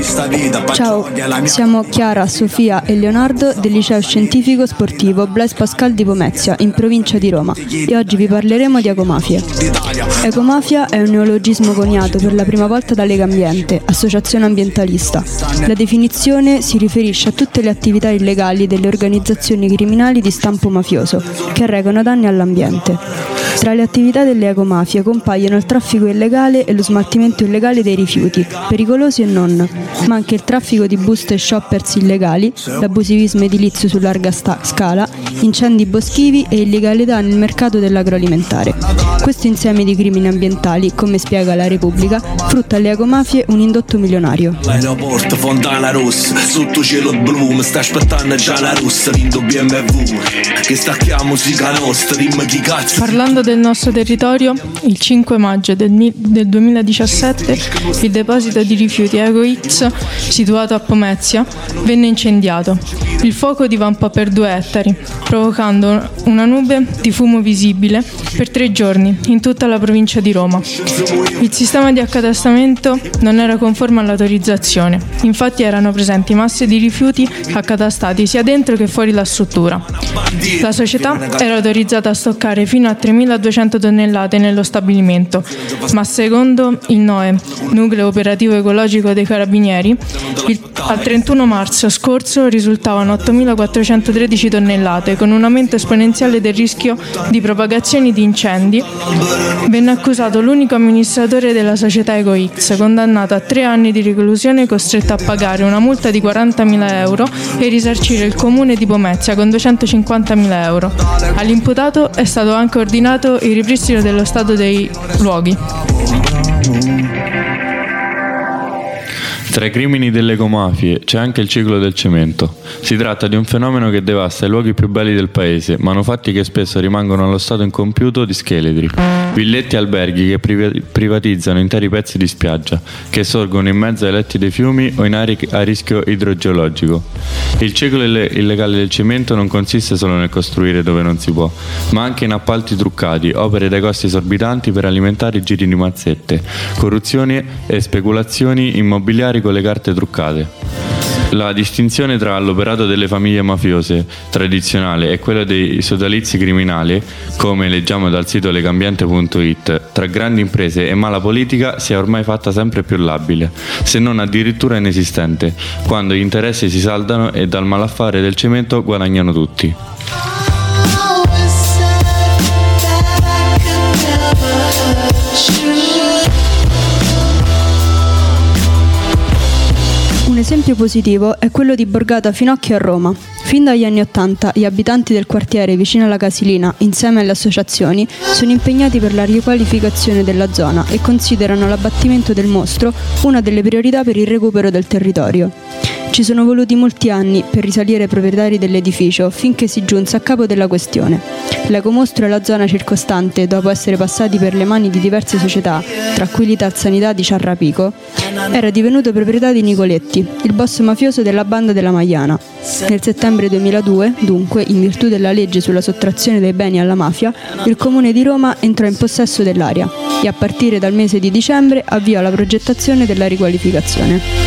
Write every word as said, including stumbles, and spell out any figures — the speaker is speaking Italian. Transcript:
Ciao, siamo Chiara, Sofia e Leonardo del liceo scientifico sportivo Blaise Pascal di Pomezia, in provincia di Roma, e oggi vi parleremo di ecomafie. Ecomafia è un neologismo coniato per la prima volta da Legambiente, associazione ambientalista. La definizione si riferisce a tutte le attività illegali delle organizzazioni criminali di stampo mafioso che arrecano danni all'ambiente. Tra le attività delle ecomafie compaiono il traffico illegale e lo smaltimento illegale dei rifiuti, pericolosi e non, ma anche il traffico di buste e shoppers illegali, l'abusivismo edilizio su larga sta- scala, incendi boschivi e illegalità nel mercato dell'agroalimentare. Questo insieme di crimini ambientali, come spiega la Repubblica, frutta alle ecomafie un indotto milionario. L'aeroporto Fontana Rossa, sotto cielo blu, mi sta aspettando già la rossa, vinto B M W, che stacchia musica nostra, dimmi chi cazzo. Parlando del nostro territorio, il cinque maggio del, mi- del duemiladiciassette il deposito di rifiuti EcoX, situato a Pomezia, venne incendiato. Il fuoco divampò per due ettari, provocando una nube di fumo visibile per tre giorni in tutta la provincia di Roma. Il sistema di accatastamento non era conforme all'autorizzazione, infatti erano presenti masse di rifiuti accatastati sia dentro che fuori la struttura. La società era autorizzata a stoccare fino a tremiladuecento tonnellate nello stabilimento, ma secondo il N O E, Nucleo Operativo Ecologico dei Carabinieri, il, al trentuno marzo scorso risultavano ottomilaquattrocentotredici tonnellate, con un aumento esponenziale del rischio di propagazione di incendi. Venne accusato l'unico amministratore della società EcoX, condannato a tre anni di reclusione e costretto a pagare una multa di quarantamila euro e risarcire il comune di Pomezia con duecentocinquantamila euro. All'imputato è stato anche ordinato il ripristino dello stato dei luoghi. Tra i crimini delle ecomafie c'è anche il ciclo del cemento. Si tratta di un fenomeno che devasta i luoghi più belli del paese, manufatti che spesso rimangono allo stato incompiuto di scheletri, villetti e alberghi che priv- privatizzano interi pezzi di spiaggia, che sorgono in mezzo ai letti dei fiumi o in aree a rischio idrogeologico. Il ciclo ille- illegale del cemento non consiste solo nel costruire dove non si può, ma anche in appalti truccati, opere dai costi esorbitanti per alimentare i giri di mazzette, corruzioni e speculazioni immobiliari con le carte truccate. La distinzione tra l'operato delle famiglie mafiose tradizionale e quello dei sodalizi criminali, come leggiamo dal sito legambiente punto it, tra grandi imprese e mala politica si è ormai fatta sempre più labile, se non addirittura inesistente, quando gli interessi si saldano e dal malaffare del cemento guadagnano tutti. Un esempio positivo è quello di Borgata Finocchio a Roma. Fin dagli anni Ottanta gli abitanti del quartiere vicino alla Casilina, insieme alle associazioni, sono impegnati per la riqualificazione della zona e considerano l'abbattimento del mostro una delle priorità per il recupero del territorio. Ci sono voluti molti anni per risalire ai proprietari dell'edificio finché si giunse a capo della questione. L'ecomostro e la zona circostante, dopo essere passati per le mani di diverse società, tra cui l'Italsanità di Ciarrapico, era divenuto proprietà di Nicoletti, il boss mafioso della banda della Maiana. Nel settembre duemiladue, dunque, in virtù della legge sulla sottrazione dei beni alla mafia, il Comune di Roma entrò in possesso dell'area e a partire dal mese di dicembre avviò la progettazione della riqualificazione.